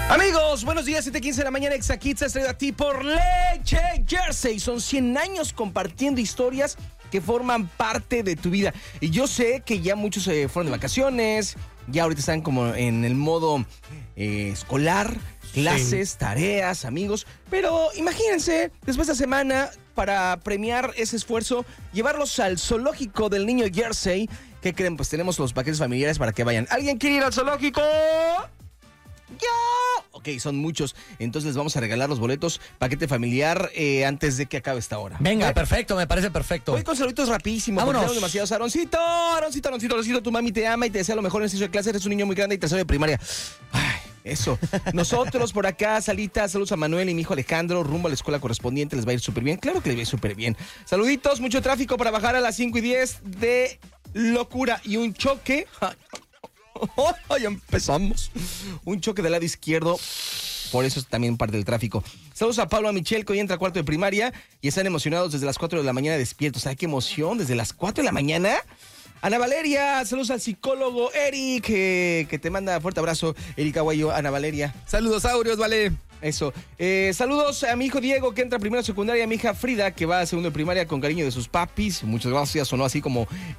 Amigos, buenos días, 7:15 de la mañana, Exa Kids ha traído a ti por Leche Jersey. Son 100 años compartiendo historias que forman parte de tu vida. Y yo sé que ya muchos fueron de vacaciones, ya ahorita están como en el modo escolar, clases, tareas, amigos. Pero imagínense, después de la semana, para premiar ese esfuerzo, llevarlos al zoológico del niño Jersey. ¿Qué creen? Pues tenemos los paquetes familiares para que vayan. ¿Alguien quiere ir al zoológico? ¡Yo! Ok, son muchos. Entonces les vamos a regalar los boletos, paquete familiar, antes de que acabe esta hora. Venga, perfecto, me parece perfecto. Voy con saluditos rapidísimos. Vámonos. Tenemos demasiados. Aroncito, tu mami te ama y te desea lo mejor en el ejercicio de clase. Eres un niño muy grande y tercero de primaria. Ay, eso. Nosotros por acá, Salita, saludos a Manuel y mi hijo Alejandro, rumbo a la escuela correspondiente. Les va a ir súper bien. Claro que les va a ir súper bien. Saluditos, mucho tráfico para bajar a las 5:10 de locura y un choque. Ya empezamos. Un choque del lado izquierdo. Por eso es también parte del tráfico. Saludos a Pablo, a Michelle, que hoy entra a cuarto de primaria y están emocionados desde las 4 de la mañana despiertos. ¿Sabes qué emoción? Desde las 4 de la mañana. Ana Valeria, saludos al psicólogo Eric, que te manda fuerte abrazo. Eric Aguayo, Ana Valeria. Saludos, Aurios, vale. Eso. Saludos a mi hijo Diego, que entra a primero de secundaria, a mi hija Frida, que va a segundo de primaria con cariño de sus papis. Muchas gracias, sonó así como